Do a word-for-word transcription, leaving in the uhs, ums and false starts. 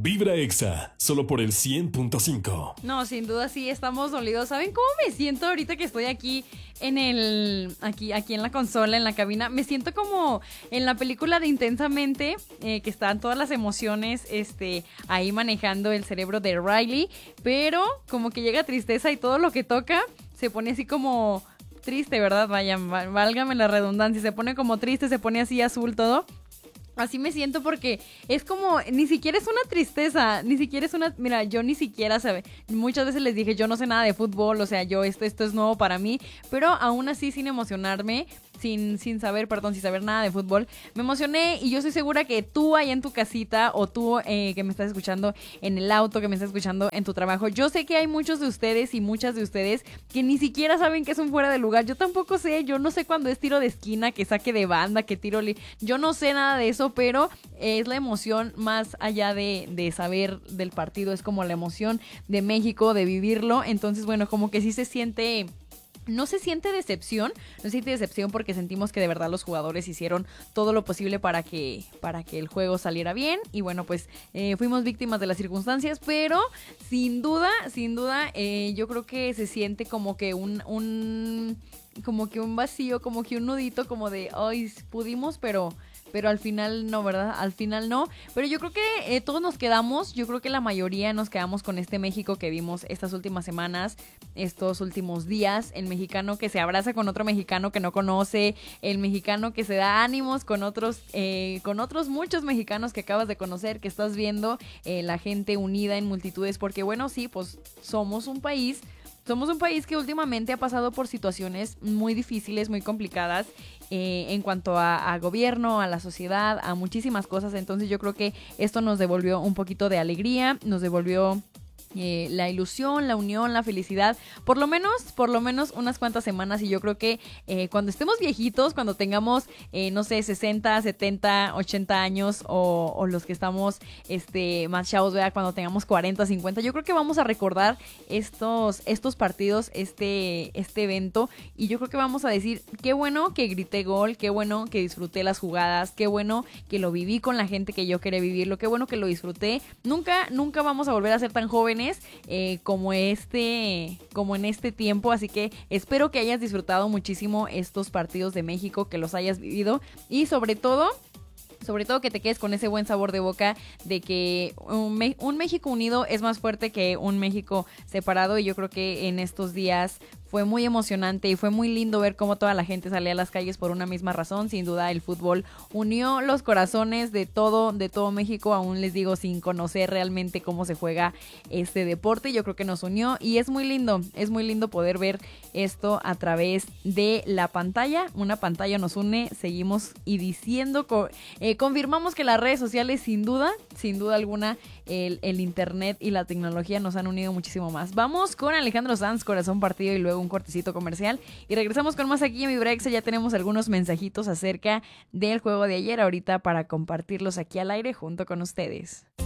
Vibra Exa, solo por el cien punto cinco. No, sin duda sí, estamos dolidos. ¿Saben cómo me siento ahorita que estoy aquí en el... Aquí, aquí en la consola, en la cabina? Me siento como en la película de Intensamente, eh, que están todas las emociones este, ahí manejando el cerebro de Riley, pero como que llega tristeza y todo lo que toca se pone así como triste, ¿verdad? Vaya, válgame la redundancia, se pone como triste, se pone así azul todo. Así me siento porque es como, ni siquiera es una tristeza, ni siquiera es una, mira, yo ni siquiera sabe, muchas veces les dije, yo no sé nada de fútbol, o sea, yo, esto, esto es nuevo para mí, pero aún así sin emocionarme, sin, sin saber, perdón, sin saber nada de fútbol, me emocioné y yo estoy segura que tú allá en tu casita o tú eh, que me estás escuchando en el auto, que me estás escuchando en tu trabajo, yo sé que hay muchos de ustedes y muchas de ustedes que ni siquiera saben que es un fuera de lugar, yo tampoco sé, yo no sé cuándo es tiro de esquina, que saque de banda, que tiro, li- yo no sé nada de eso, pero es la emoción más allá de, de saber del partido, es como la emoción de México, de vivirlo, entonces bueno, como que sí se siente... No se siente decepción, no se siente decepción porque sentimos que de verdad los jugadores hicieron todo lo posible para que, para que el juego saliera bien y bueno, pues eh, fuimos víctimas de las circunstancias, pero sin duda, sin duda, eh, yo creo que se siente como que un, un, como que un vacío, como que un nudito, como de, ay, pudimos, pero... pero al final no, ¿verdad? Al final no. Pero yo creo que eh, todos nos quedamos, yo creo que la mayoría nos quedamos con este México que vimos estas últimas semanas, estos últimos días, el mexicano que se abraza con otro mexicano que no conoce, el mexicano que se da ánimos con otros, eh, con otros muchos mexicanos que acabas de conocer, que estás viendo, eh, la gente unida en multitudes, porque bueno, sí, pues somos un país... Somos un país que últimamente ha pasado por situaciones muy difíciles, muy complicadas eh, en cuanto a, a gobierno, a la sociedad, a muchísimas cosas. Entonces yo creo que esto nos devolvió un poquito de alegría, nos devolvió... Eh, la ilusión, la unión, la felicidad, por lo menos, por lo menos unas cuantas semanas y yo creo que eh, cuando estemos viejitos, cuando tengamos, eh, no sé, sesenta, setenta, ochenta años o, o los que estamos este, más chavos, ¿verdad? Cuando tengamos cuarenta, cincuenta, yo creo que vamos a recordar estos, estos partidos, este, este evento y yo creo que vamos a decir, qué bueno que grité gol, qué bueno que disfruté las jugadas, qué bueno que lo viví con la gente que yo quería vivirlo, qué bueno que lo disfruté, nunca, nunca vamos a volver a ser tan jóvenes Eh, como este como en este tiempo, así que espero que hayas disfrutado muchísimo estos partidos de México, que los hayas vivido y sobre todo Sobre todo que te quedes con ese buen sabor de boca de que un, Me- un México unido es más fuerte que un México separado y yo creo que en estos días fue muy emocionante y fue muy lindo ver cómo toda la gente salía a las calles por una misma razón. Sin duda el fútbol unió los corazones de todo, de todo México, aún les digo sin conocer realmente cómo se juega este deporte. Yo creo que nos unió y es muy lindo, es muy lindo poder ver esto a través de la pantalla. Una pantalla nos une, seguimos y diciendo, co- eh, confirmamos que las redes sociales sin duda, sin duda alguna, el, el internet y la tecnología nos han unido muchísimo más. Vamos con Alejandro Sanz, Corazón Partido y luego un cortecito comercial y regresamos con más aquí en Vibra Exa. Ya tenemos algunos mensajitos acerca del juego de ayer ahorita para compartirlos aquí al aire junto con ustedes.